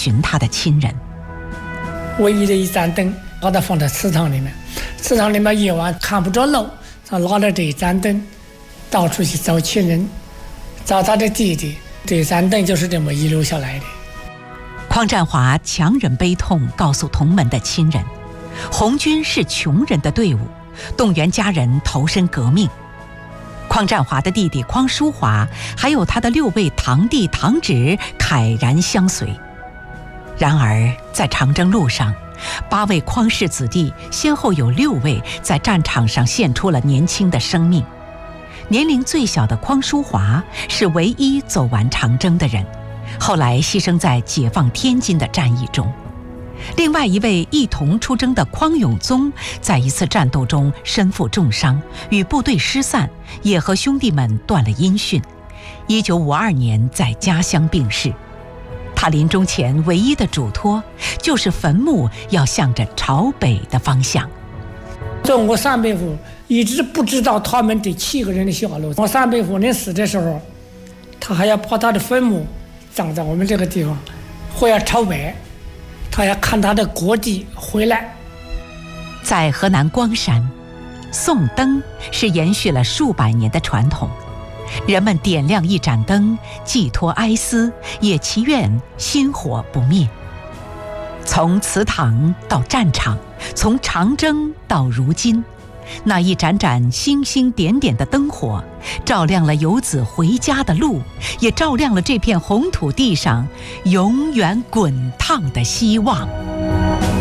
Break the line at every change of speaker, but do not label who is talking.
寻他的亲人。
唯一的一盏灯把它放在祠堂里面，祠堂里面夜晚看不着路，他拿着这一盏灯到处去找亲人，找他的弟弟，这盏灯就是这么遗留下来的。
匡占华强忍悲痛告诉同门的亲人，红军是穷人的队伍，动员家人投身革命。匡占华的弟弟匡淑华还有他的6位堂弟堂侄慨然相随。然而在长征路上，8位匡氏子弟先后有6位在战场上献出了年轻的生命。年龄最小的匡淑华是唯一走完长征的人，后来牺牲在解放天津的战役中。另外一位一同出征的匡永宗，在一次战斗中身负重伤，与部队失散，也和兄弟们断了音讯。1952年在家乡病逝。他临终前唯一的嘱托，就是坟墓要向着朝北的方向。
我三伯父一直不知道他们这7个人的下落。我三伯父临死的时候，他还要把他的坟墓葬在我们这个地方，或要朝北，他要看他的国籍回来。
在河南光山，送灯是延续了数百年的传统，人们点亮一盏灯，寄托哀思，也祈愿薪火不灭。从祠堂到战场，从长征到如今，那一盏盏星星点点的灯火，照亮了游子回家的路，也照亮了这片红土地上永远滚烫的希望。